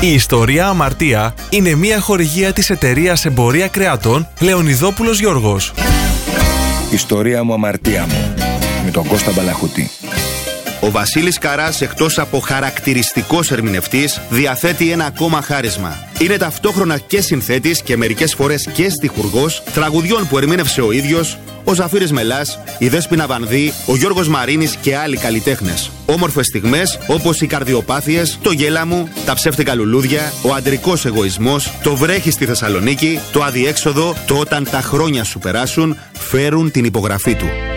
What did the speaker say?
Η ιστορία Αμαρτία είναι μια χορηγία της εταιρείας Εμπορία Κρεατών Λεωνιδόπουλος Γιώργος. Ιστορία μου, αμαρτία μου, με τον Κώστα Μπαλαχωτή. Ο Βασίλης Καράς, εκτός από χαρακτηριστικός ερμηνευτής, διαθέτει ένα ακόμα χάρισμα. Είναι ταυτόχρονα και συνθέτης και μερικές φορές και στιχουργός τραγουδιών που ερμήνευσε ο ίδιος, ο Ζαφύρης Μελάς, η Δέσποινα Βανδύ, ο Γιώργος Μαρίνης και άλλοι καλλιτέχνες. Όμορφες στιγμές όπως οι καρδιοπάθειες, το γέλα μου, τα ψεύτικα λουλούδια, ο αντρικός εγωισμός, το βρέχει στη Θεσσαλονίκη, το αδιέξοδο, το όταν τα χρόνια σου περάσουν, φέρουν την υπογραφή του.